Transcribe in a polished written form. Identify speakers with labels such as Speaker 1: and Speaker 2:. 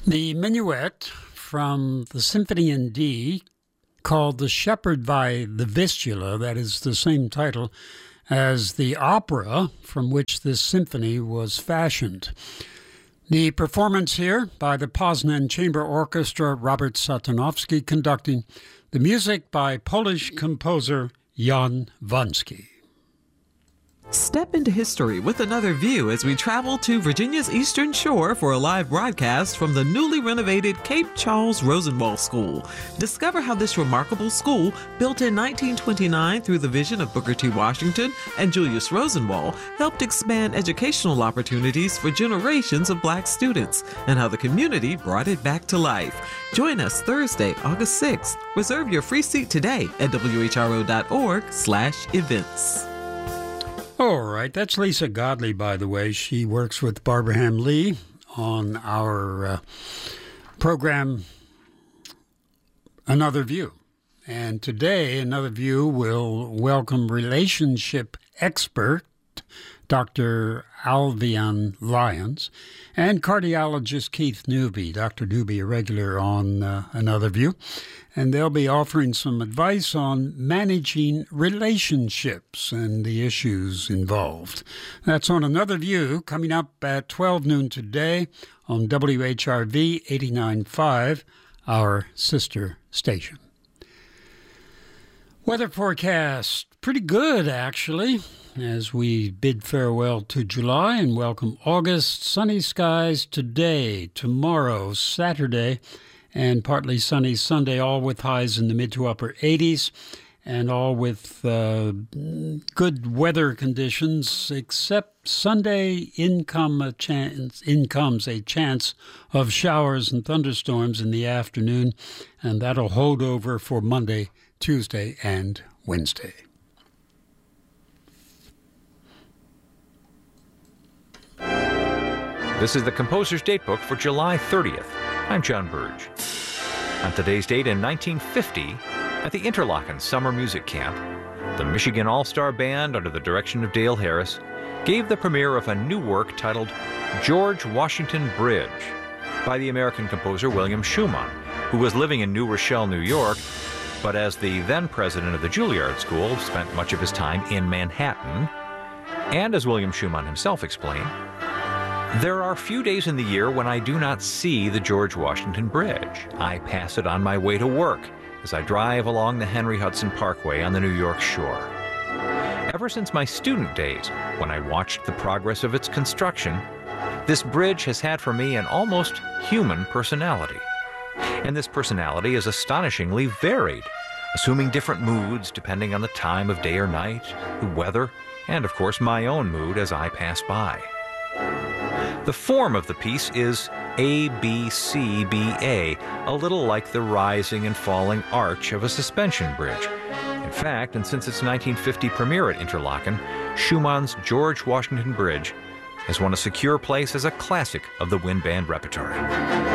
Speaker 1: The minuet from the Symphony in D, called The Shepherd by the Vistula, that is the same title as the opera from which this symphony was fashioned. The performance here by the Poznan Chamber Orchestra, Robert Satanowski conducting, the music by Polish composer Jan Wansky.
Speaker 2: Step into history with Another View as we travel to Virginia's Eastern Shore for a live broadcast from the newly renovated Cape Charles Rosenwald School. Discover how this remarkable school, built in 1929 through the vision of Booker T. Washington and Julius Rosenwald, helped expand educational opportunities for generations of Black students, and how the community brought it back to life. Join us Thursday, August 6th. Reserve your free seat today at whro.org/events.
Speaker 1: All right, that's Lisa Godley, by the way. She works with Barbara Ham Lee on our program, Another View. And today, Another View will welcome relationship expert Dr. Alvian Lyons and cardiologist Keith Newby. Dr. Newby, a regular on Another View. And they'll be offering some advice on managing relationships and the issues involved. That's on Another View, coming up at 12 noon today on WHRV 89.5, our sister station. Weather forecast, pretty good actually, as we bid farewell to July and welcome August. Sunny skies today, tomorrow, Saturday, and partly sunny Sunday, all with highs in the mid to upper 80s, and all with good weather conditions, except Sunday in comes a chance of showers and thunderstorms in the afternoon, and that'll hold over for Monday, Tuesday, and Wednesday.
Speaker 3: This is the Composer's Datebook for July 30th. I'm John Burge. On today's date in 1950, at the Interlochen Summer Music Camp, the Michigan All-Star Band, under the direction of Dale Harris, gave the premiere of a new work titled George Washington Bridge by the American composer William Schumann, who was living in New Rochelle, New York, but as the then president of the Juilliard School, spent much of his time in Manhattan. And as William Schumann himself explained, there are few days in the year when I do not see the George Washington Bridge. I pass it on my way to work as I drive along the Henry Hudson Parkway on the New York shore. Ever since my student days, when I watched the progress of its construction, this bridge has had for me an almost human personality. And this personality is astonishingly varied, assuming different moods depending on the time of day or night, the weather, and of course my own mood as I pass by. The form of the piece is ABCBA, a little like the rising and falling arch of a suspension bridge. In fact, and since its 1950 premiere at Interlochen, Schumann's George Washington Bridge has won a secure place as a classic of the wind band repertory.